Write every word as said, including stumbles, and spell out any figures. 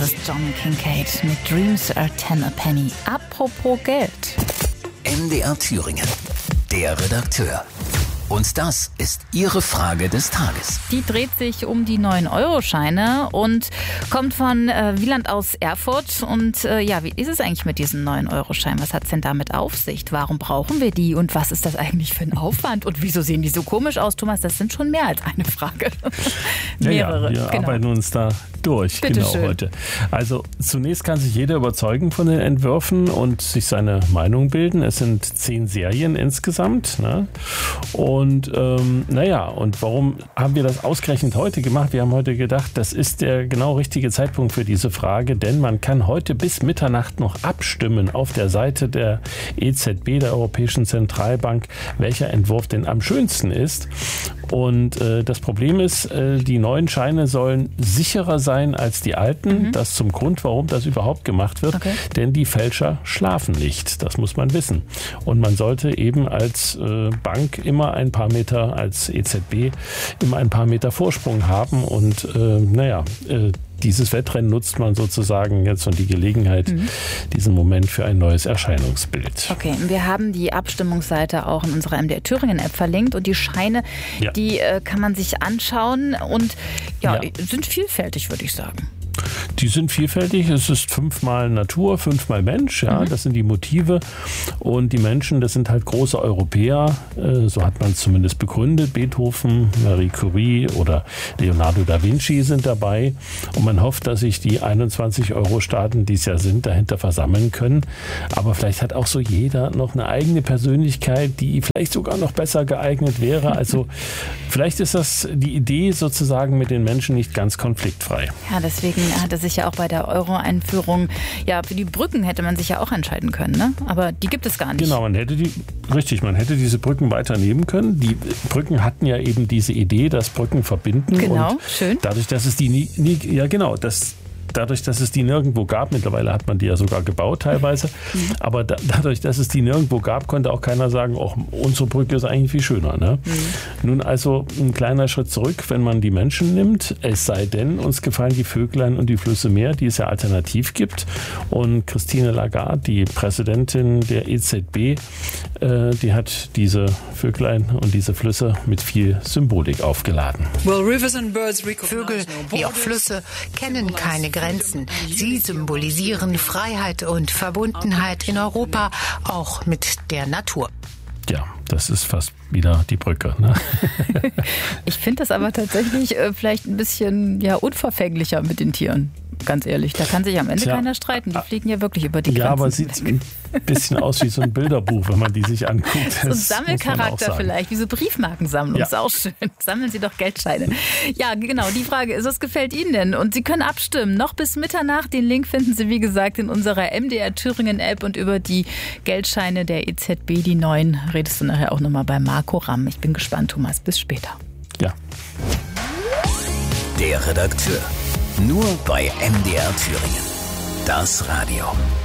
ist John Kincade mit Dreams Are Ten a Penny. Apropos Geld. M D R Thüringen, der Redakteur. Und das ist Ihre Frage des Tages. Die dreht sich um die neun Euro Scheine und kommt von äh, Wieland aus Erfurt. Und äh, ja, wie ist es eigentlich mit diesen neun Euro Scheinen? Was hat es denn damit auf sich? Warum brauchen wir die? Und was ist das eigentlich für ein Aufwand? Und wieso sehen die so komisch aus, Thomas? Das sind schon mehr als eine Frage. Mehrere. Ja, ja, wir genau. arbeiten uns da durch, Bitte genau schön. heute. Also zunächst kann sich jeder überzeugen von den Entwürfen und sich seine Meinung bilden. Es sind zehn Serien insgesamt, ne? Und ähm, naja, und warum haben wir das ausgerechnet heute gemacht? Wir haben heute gedacht, das ist der genau richtige Zeitpunkt für diese Frage, denn man kann heute bis Mitternacht noch abstimmen auf der Seite der E Z B, der Europäischen Zentralbank, welcher Entwurf denn am schönsten ist. Und äh, das Problem ist, äh, die neuen Scheine sollen sicherer sein als die alten. Mhm. Das ist zum Grund, warum das überhaupt gemacht wird. Okay. Denn die Fälscher schlafen nicht. Das muss man wissen. Und man sollte eben als äh, Bank immer ein paar Meter, als E Z B immer ein paar Meter Vorsprung haben. Und äh, naja, äh, dieses Wettrennen nutzt man sozusagen jetzt und die Gelegenheit, mhm. diesen Moment für ein neues Erscheinungsbild. Okay, wir haben die Abstimmungsseite auch in unserer M D R Thüringen App verlinkt und die Scheine, ja. die äh, kann man sich anschauen und ja, ja. sind vielfältig, würde ich sagen. Die sind vielfältig. Es ist fünfmal Natur, fünfmal Mensch. Ja, mhm. das sind die Motive. Und die Menschen, das sind halt große Europäer. So hat man es zumindest begründet. Beethoven, Marie Curie oder Leonardo da Vinci sind dabei. Und man hofft, dass sich die einundzwanzig Euro-Staaten, die es ja sind, dahinter versammeln können. Aber vielleicht hat auch so jeder noch eine eigene Persönlichkeit, die vielleicht sogar noch besser geeignet wäre. Also vielleicht ist das die Idee sozusagen mit den Menschen nicht ganz konfliktfrei. Ja, deswegen hatte sich ja auch bei der Euro-Einführung, ja, für die Brücken hätte man sich ja auch entscheiden können, ne? Aber die gibt es gar nicht. Genau, man hätte die, richtig, man hätte diese Brücken weiter nehmen können. Die Brücken hatten ja eben diese Idee, dass Brücken verbinden. Genau, und schön. Dadurch, dass es die nie, nie ja genau, das Dadurch, dass es die nirgendwo gab, mittlerweile hat man die ja sogar gebaut teilweise, mhm. aber da, dadurch, dass es die nirgendwo gab, konnte auch keiner sagen, oh, unsere Brücke ist eigentlich viel schöner. Ne? Mhm. Nun also ein kleiner Schritt zurück, wenn man die Menschen nimmt, es sei denn, uns gefallen die Vöglein und die Flüsse mehr, die es ja alternativ gibt. Und Christine Lagarde, die Präsidentin der E Z B, äh, die hat diese Vöglein und diese Flüsse mit viel Symbolik aufgeladen. Vögel wie auch Flüsse kennen keine Grenzen. Grenzen. Sie symbolisieren Freiheit und Verbundenheit in Europa, auch mit der Natur. Ja, das ist fast wieder die Brücke. Ne? Ich finde das aber tatsächlich äh, vielleicht ein bisschen ja, unverfänglicher mit den Tieren. Ganz ehrlich, da kann sich am Ende Tja, keiner streiten. Die fliegen ja wirklich über die Grenzen. Ja, aber es sieht ein bisschen aus wie so ein Bilderbuch, wenn man die sich anguckt. So ein Sammelcharakter vielleicht, wie so Briefmarkensammlung. Ja. Ist auch schön. Sammeln Sie doch Geldscheine. Ja, genau, die Frage ist, was gefällt Ihnen denn? Und Sie können abstimmen. Noch bis Mitternacht. Den Link finden Sie, wie gesagt, in unserer M D R Thüringen App und über die Geldscheine der E Z B, die neuen, redest du nachher auch nochmal bei Marco Ramm. Ich bin gespannt, Thomas. Bis später. Ja. Der Redakteur. Nur bei M D R Thüringen. Das Radio.